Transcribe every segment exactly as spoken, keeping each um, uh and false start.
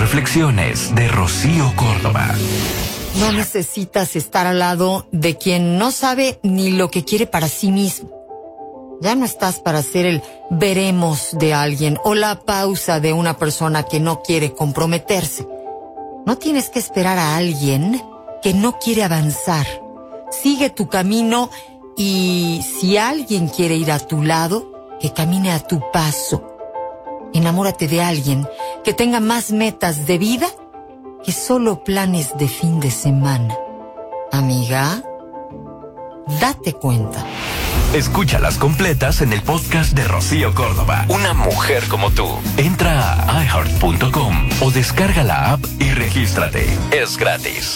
reflexiones de Rocío Córdoba. No necesitas estar al lado de quien no sabe ni lo que quiere para sí mismo. Ya no estás para ser el veremos de alguien o la pausa de una persona que no quiere comprometerse. No tienes que esperar a alguien que no quiere avanzar. Sigue tu camino y si alguien quiere ir a tu lado, que camine a tu paso. Enamórate de alguien que tenga más metas de vida que solo planes de fin de semana. Amiga, date cuenta. Escúchalas completas en el podcast de Rocío Córdoba. Una mujer como tú. Entra a i heart punto com o descarga la app y regístrate. Es gratis.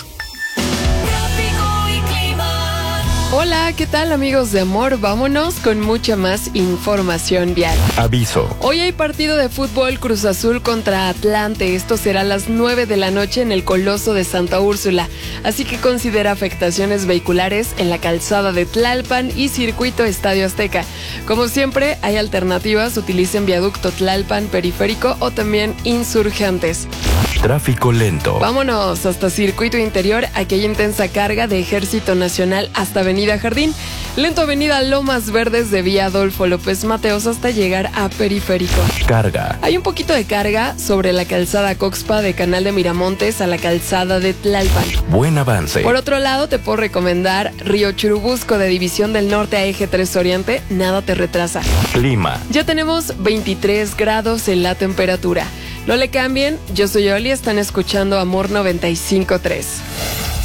Hola, ¿qué tal amigos de amor? Vámonos con mucha más información vial. Aviso. Hoy hay partido de fútbol Cruz Azul contra Atlante. Esto será a las nueve de la noche en el Coloso de Santa Úrsula. Así que considera afectaciones vehiculares en la calzada de Tlalpan y circuito Estadio Azteca. Como siempre, hay alternativas. Utilicen viaducto Tlalpan, periférico o también Insurgentes. Tráfico lento. Vámonos hasta circuito interior. Aquí hay intensa carga de Ejército Nacional hasta Avenida Jardín. Lento Avenida Lomas Verdes de vía Adolfo López Mateos hasta llegar a periférico. Carga. Hay un poquito de carga sobre la calzada Coxpa de Canal de Miramontes a la calzada de Tlalpan. Buen avance. Por otro lado, te puedo recomendar Río Churubusco de División del Norte a Eje tres Oriente. Nada te retrasa. Clima. Ya tenemos veintitrés grados en la temperatura. No le cambien, yo soy Oli, están escuchando Amor noventa y cinco punto tres.